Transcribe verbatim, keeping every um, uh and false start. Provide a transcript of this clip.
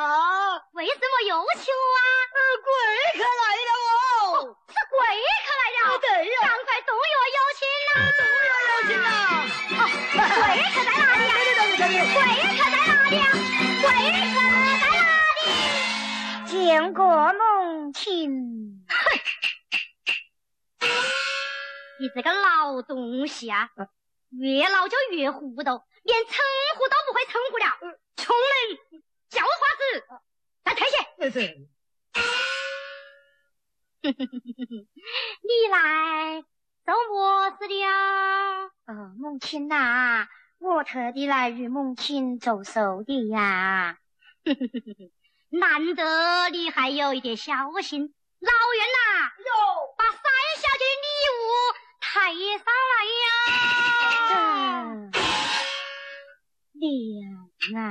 啊， 为什么又求啊？ 呃，贵客来了哦。 哦，是贵客来了。 啊，对呀。 赶快动乐有请呐！ 动乐有请呐！ 哦，贵客在哪里啊？ 对对对对对。 贵客在哪里啊？贵客在哪里？ 见过梦亲。 你这个老东西啊，越老就越糊涂，连称呼都不会称呼了。穷人叫花子，来退下。 那是。 你来做么事的啊？ 哦，梦亲呐、啊，我特地来与梦亲走手的呀。 难得你还有一点小心，老袁呐、啊， 哟， 把三小姐的礼物抬上来呀！ 娘啊！